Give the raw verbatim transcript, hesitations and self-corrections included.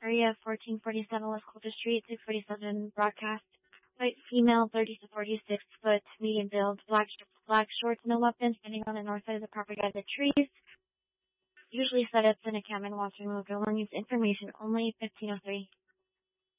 area, fourteen forty-seven West Coulter Street, six forty-seven broadcast. White female, thirty to forty-six foot, medium build, black black shorts, no weapons, standing on the north side of the property by the trees. Usually setups in a cabin, once removed. Belongings information only, fifteen oh three.